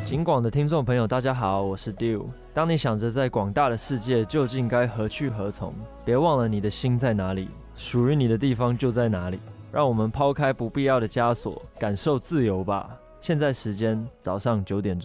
警广的听众朋友，大家好，我是 Dew。当你想着在广大的世界究竟该何去何从，别忘了你的心在哪里，属于你的地方就在哪里。让我们抛开不必要的枷锁，感受自由吧。现在时间早上9点。